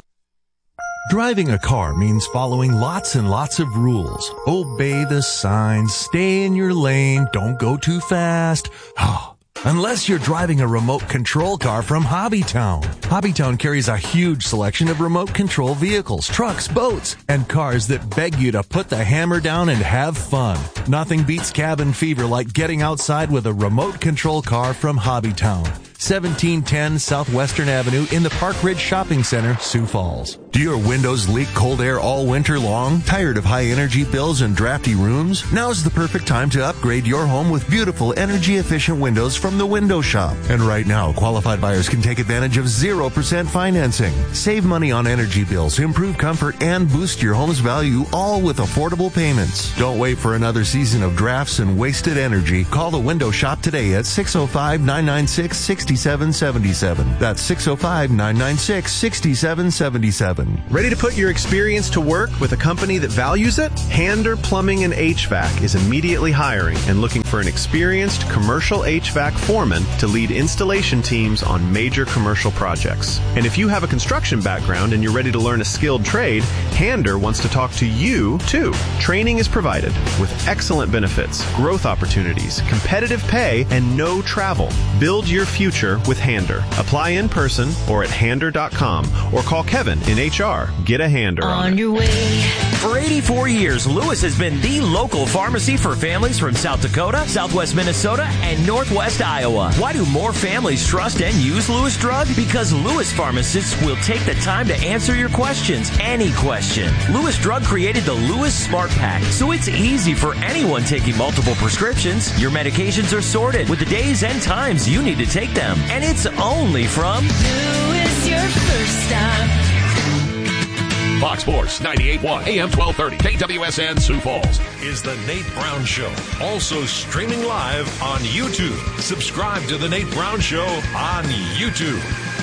Driving a car means following lots and lots of rules. Obey the signs, stay in your lane, don't go too fast. Unless you're driving a remote control car from Hobbytown. Hobbytown carries a huge selection of remote control vehicles, trucks, boats, and cars that beg you to put the hammer down and have fun. Nothing beats cabin fever like getting outside with a remote control car from Hobbytown. seventeen ten Southwestern Avenue in the Park Ridge Shopping Center, Sioux Falls. Do your windows leak cold air all winter long? Tired of high energy bills and drafty rooms? Now's the perfect time to upgrade your home with beautiful energy efficient windows from the Window Shop. And right now, qualified buyers can take advantage of zero percent financing. Save money on energy bills, improve comfort, and boost your home's value, all with affordable payments. Don't wait for another season of drafts and wasted energy. Call the Window Shop today at six oh five, nine nine six, six seven seven seven. That's six oh five, nine nine six, six seven seven seven. Ready to put your experience to work with a company that values it? Hander Plumbing and H V A C is immediately hiring and looking for an experienced commercial H V A C foreman to lead installation teams on major commercial projects. And if you have a construction background and you're ready to learn a skilled trade, Hander wants to talk to you too. Training is provided with excellent benefits, growth opportunities, competitive pay, and no travel. Build your future with Hander. Apply in person or at hander dot com or call Kevin in H R. Get a Hander on, on your way. For eighty-four years, Lewis has been the local pharmacy for families from South Dakota, Southwest Minnesota, and Northwest Iowa. Why do more families trust and use Lewis Drug? Because Lewis pharmacists will take the time to answer your questions, any question. Lewis Drug created the Lewis Smart Pack, so it's easy for anyone taking multiple prescriptions. Your medications are sorted with the days and times you need to take them, and it's only from Lewis, your first stop. Fox Sports ninety-eight point one, A M twelve thirty, K W S N Sioux Falls is the Nate Brown Show. Also streaming live on YouTube. Subscribe to the Nate Brown Show on YouTube.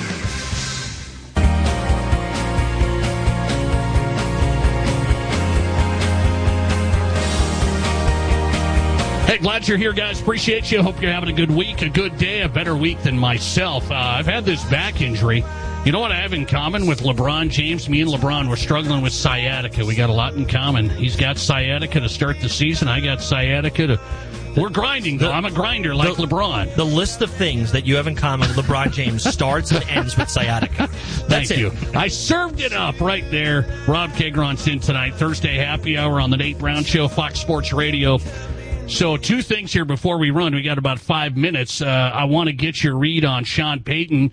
Hey, glad you're here, guys. Appreciate you. Hope you're having a good week, a good day, a better week than myself. Uh, I've had this back injury. You know what I have in common with LeBron James? Me and LeBron, we're struggling with sciatica. We got a lot in common. He's got sciatica to start the season. I got sciatica to... We're grinding, though. The, I'm a grinder like the, LeBron. The list of things that you have in common with LeBron James starts and ends with sciatica. That's Thank it. you. I served it up right there. Rob Kegron's in tonight. Thursday happy hour on the Nate Brown Show, Fox Sports Radio. So two things here before we run. We got about five minutes. Uh, I want to get your read on Sean Payton.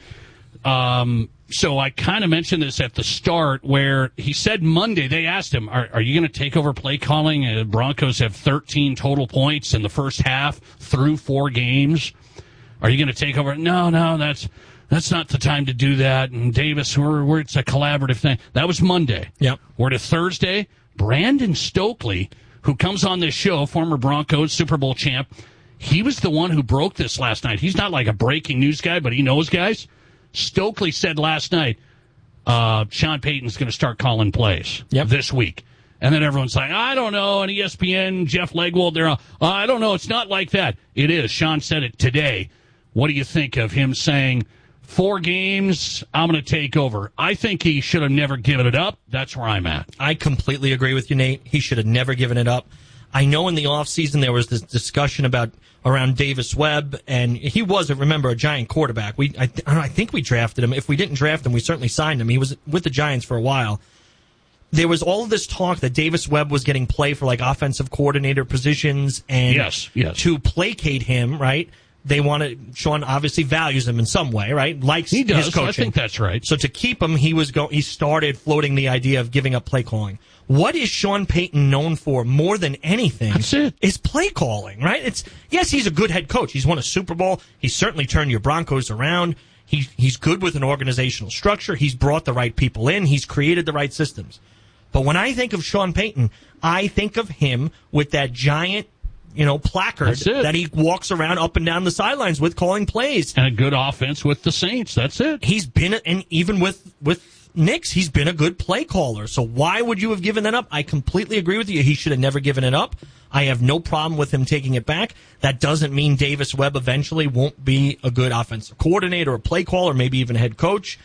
Um... So I kind of mentioned this at the start where he said Monday, they asked him, are, are you going to take over play calling? Uh, Broncos have thirteen total points in the first half through four games. Are you going to take over? No, no, that's that's not the time to do that. And Davis, we're, we're, it's a collaborative thing. That was Monday. Yep. We're to Thursday. Brandon Stokely, who comes on this show, former Broncos Super Bowl champ, he was the one who broke this last night. He's not like a breaking news guy, but he knows guys. Stokely said last night, uh, Sean Payton's going to start calling plays yep. this week. And then everyone's like, I don't know. And E S P N, Jeff Legwold, they're all, uh, I don't know. It's not like that. It is. Sean said it today. What do you think of him saying, four games, I'm going to take over? I think he should have never given it up. That's where I'm at. I completely agree with you, Nate. He should have never given it up. I know in the offseason there was this discussion about around Davis Webb, and he was, remember, a Giant quarterback. We, I, th- I think we drafted him. If we didn't draft him, we certainly signed him. He was with the Giants for a while. There was all of this talk that Davis Webb was getting play for like offensive coordinator positions, and yes, yes. to placate him, right? They wanted, Sean obviously values him in some way, right? Likes he does. his coaching. I think that's right. So to keep him, he was go, he started floating the idea of giving up play calling. What is Sean Payton known for more than anything? That's it. Is play calling, right? It's yes, he's a good head coach. He's won a Super Bowl. He's certainly turned your Broncos around. He, he's good with an organizational structure. He's brought the right people in. He's created the right systems. But when I think of Sean Payton, I think of him with that giant, you know, placard that he walks around up and down the sidelines with, calling plays. And a good offense with the Saints. That's it. He's been, and even with, with Knicks, he's been a good play caller. So why would you have given that up? I completely agree with you. He should have never given it up. I have no problem with him taking it back. That doesn't mean Davis Webb eventually won't be a good offensive coordinator, or play caller, maybe even head coach.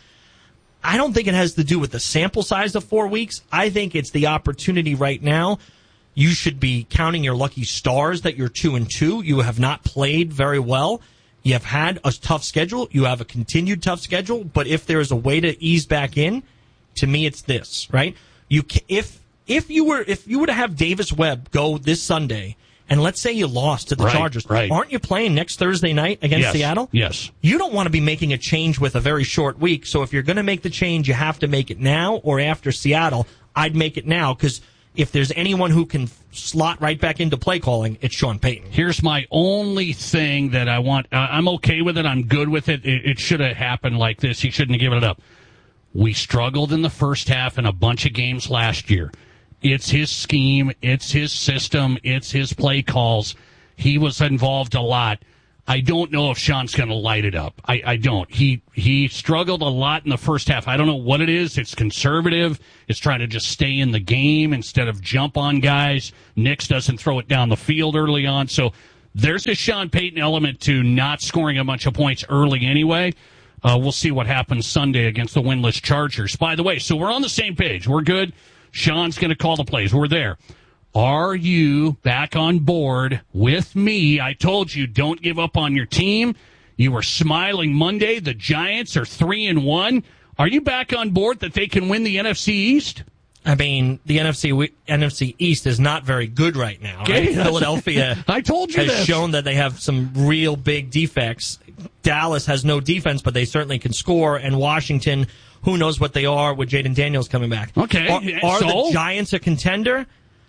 I don't think it has to do with the sample size of four weeks. I think it's the opportunity right now. You should be counting your lucky stars that you're two and two. You have not played very well. You have had a tough schedule. You have a continued tough schedule. But if there is a way to ease back in, to me, it's this, right? You if if you were if you were to have Davis Webb go this Sunday and let's say you lost to the Right, Chargers, right. aren't you playing next Thursday night against Yes, Seattle? yes. You don't want to be making a change with a very short week, so if you're going to make the change, you have to make it now or after Seattle. I'd make it now, because if there's anyone who can slot right back into play calling, it's Sean Payton. Here's my only thing that I want. Uh, I'm okay with it. I'm good with it. It, it should have happened like this. He shouldn't have given it up. We struggled in the first half in a bunch of games last year. It's his scheme. It's his system. It's his play calls. He was involved a lot. I don't know if Sean's going to light it up. I, I don't. He he struggled a lot in the first half. I don't know what it is. It's conservative. It's trying to just stay in the game instead of jump on guys. Nix doesn't throw it down the field early on. So there's a Sean Payton element to not scoring a bunch of points early anyway. Uh, we'll see what happens Sunday against the winless Chargers. By the way, so we're on the same page. We're good. Sean's going to call the plays. We're there. Are you back on board with me? I told you, don't give up on your team. You were smiling Monday. The Giants are three and one. Are you back on board that they can win the N F C East? I mean, the N F C N F C East is not very good right now. Right? Okay, Philadelphia I told you has this. shown that they have some real big defects. Dallas has no defense, but they certainly can score. And Washington, who knows what they are with Jaden Daniels coming back. Okay, Are, are so? the Giants a contender?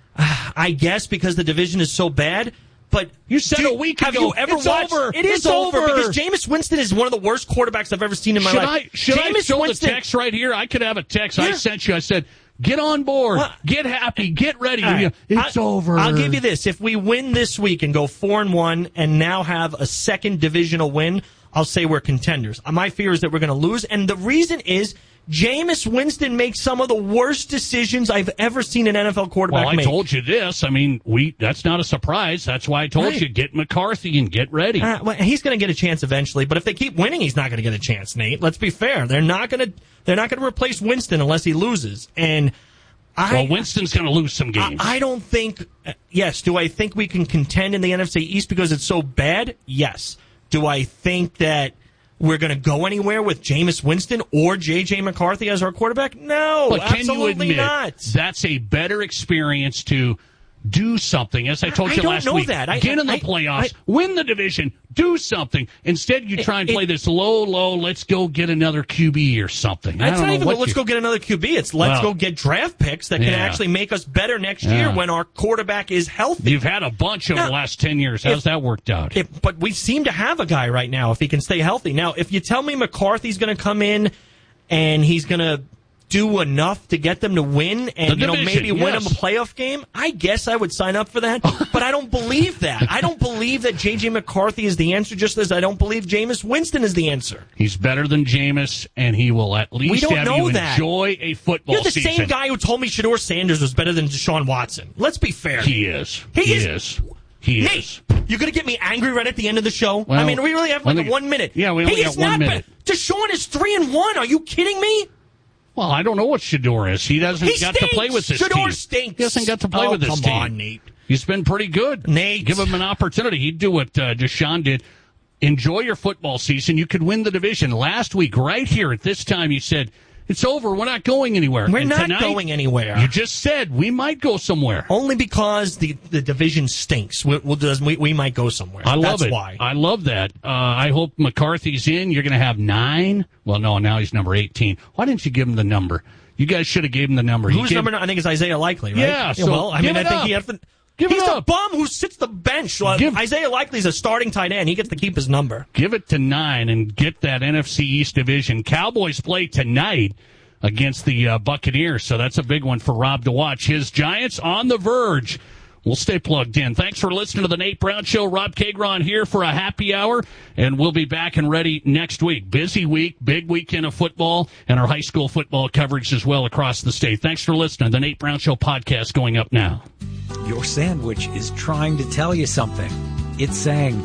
I guess because the division is so bad. But you said do, a week have ago, you ever it's watched? over. It is It's over, over. because Jameis Winston is one of the worst quarterbacks I've ever seen in my should life. I, should Jameis I show Winston, the text right here? I could have a text. Yeah. I sent you. I said, get on board. Well, get happy. Get ready. Right. It's I, over. I'll give you this. If we win this week and go four and one and now have a second divisional win, I'll say we're contenders. My fear is that we're going to lose. And the reason is Jameis Winston makes some of the worst decisions I've ever seen an N F L quarterback well, I make. told you this. I mean, we that's not a surprise. That's why I told Right. you, get McCarthy and get ready. Uh, well, he's going to get a chance eventually, but if they keep winning, he's not going to get a chance, Nate. Let's be fair. They're not going to they're not going to replace Winston unless he loses. And I well, Winston's going to lose some games. I, I don't think uh, yes, do I think we can contend in the N F C East because it's so bad? Yes. Do I think that we're going to go anywhere with Jameis Winston or J J McCarthy as our quarterback? No, but can absolutely you admit not. That's a better experience to do something? As I told I you don't last know week, that. I- get in the I- playoffs, I- win the division, do something. Instead, you try and It- play this low, low. Let's go get another Q B or something. I It's don't not know even what let's you- go get another Q B. It's let's Well, go get draft picks that can yeah. actually make us better next Yeah. year when our quarterback is healthy. You've had a bunch over Now, the last ten years. How's if- that worked out? If, but we seem to have a guy right now if he can stay healthy. Now, if you tell me McCarthy's going to come in and he's going to do enough to get them to win and The you know division, maybe win yes. them a playoff game, I guess I would sign up for that. But I don't believe that. I don't believe that J J McCarthy is the answer, just as I don't believe Jameis Winston is the answer. He's better than Jameis, and he will at least We don't have know you that. enjoy a football You're the season. same guy who told me Shedeur Sanders was better than Deshaun Watson. Let's be fair. He is. He He, is. is. He Nate, is. you're going to get me angry right at the end of the show? Well, I mean, we really have like I think- one minute. Yeah, we only he got is one not minute. Bad. Deshaun is three and one. Are you kidding me? Well, I don't know what Shedeur is. He doesn't He got to play with this Shedeur team. stinks. He hasn't got to play Oh, with this come team. on, Nate. He's been pretty good. Nate. Give him an opportunity. He'd do what uh, Deshaun did. Enjoy your football season. You could win the division. Last week, right here at this time, you said, it's over. We're not going anywhere. We're And not tonight, going anywhere. You just said we might go somewhere. Only because the, the division stinks. We, we'll, does- we, we might go somewhere. I love That's it. why. I love that. Uh, I hope McCarthy's in. You're going to have nine. Well, no, now he's number eighteen. Why didn't you give him the number? You guys should have gave him the number. You Who's gave- number nine? I think it's Isaiah Likely, right? Yeah, so well, I give mean, I it think up. he has to. Give he's it the up. bum who sits the bench. Uh, Give- Isaiah Likely's a starting tight end. He gets to keep his number. Give it to nine and get that N F C East division. Cowboys play tonight against the uh, Buccaneers, so that's a big one for Rob to watch. His Giants on the verge. We'll stay plugged in. Thanks for listening to the Nate Brown Show. Rob Kagron here for a happy hour, and we'll be back and ready next week. Busy week, big weekend of football, and our high school football coverage as well across the state. Thanks for listening. The Nate Brown Show podcast going up now. Your sandwich is trying to tell you something. It's saying,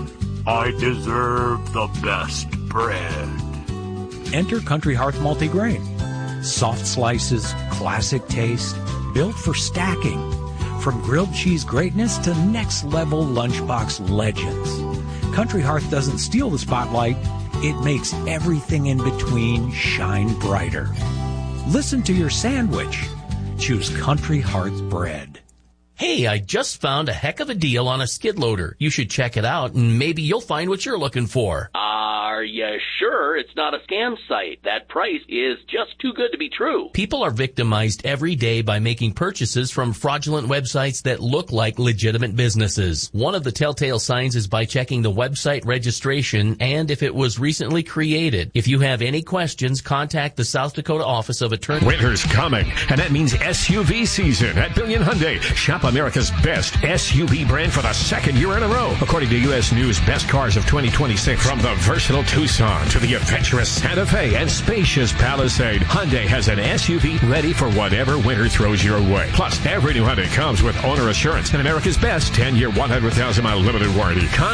I deserve the best bread. enter Country Hearth Multigrain. Soft slices, classic taste, built for stacking. From grilled cheese greatness to next level lunchbox legends. Country Hearth doesn't steal the spotlight, it makes everything in between shine brighter. Listen to your sandwich. Choose Country Hearth bread. Hey, I just found a heck of a deal on a skid loader. You should check it out, and maybe you'll find what you're looking for. Are you sure it's not a scam site? That price is just too good to be true. People are victimized every day by making purchases from fraudulent websites that look like legitimate businesses. One of the telltale signs is by checking the website registration and if it was recently created. If you have any questions, contact the South Dakota Office of Attorney. Winter's coming, and that means S U V season at Billion Hyundai. Shop America's best S U V brand for the second year in a row, according to U S News Best Cars of twenty twenty-six. From the versatile Tucson to the adventurous Santa Fe and spacious Palisade, Hyundai has an S U V ready for whatever winter throws your way. Plus, every new Hyundai comes with owner assurance and America's best ten-year, one hundred thousand mile limited warranty. Con-